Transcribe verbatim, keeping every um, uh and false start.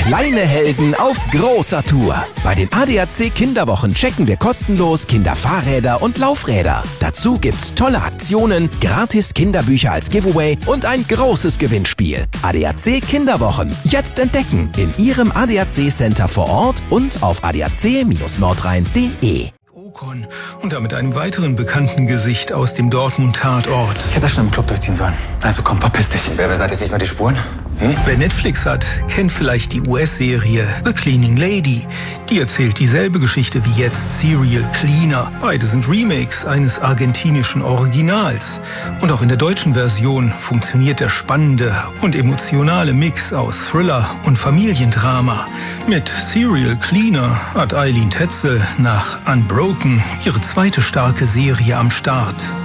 Kleine Helden auf großer Tour. Bei den A D A C Kinderwochen checken wir kostenlos Kinderfahrräder und Laufräder. Dazu gibt's tolle Aktionen, gratis Kinderbücher als Giveaway und ein großes Gewinnspiel. A D A C Kinderwochen. Jetzt entdecken in Ihrem A D A C Center vor Ort und auf a d a c Bindestrich nordrhein punkt de. Ocon und damit einem weiteren bekannten Gesicht aus dem Dortmund-Tatort. Ich hätte das schon im Club durchziehen sollen. Also komm, verpiss dich. Wer beseitigt diesmal die Spuren? Hm? Wer Netflix hat, kennt vielleicht die U S-Serie The Cleaning Lady. Die erzählt dieselbe Geschichte wie jetzt Serial Cleaner. Beide sind Remakes eines argentinischen Originals. Und auch in der deutschen Version funktioniert der spannende und emotionale Mix aus Thriller und Familiendrama. Mit Serial Cleaner hat Eileen Tetzel nach Unbroken ihre zweite starke Serie am Start.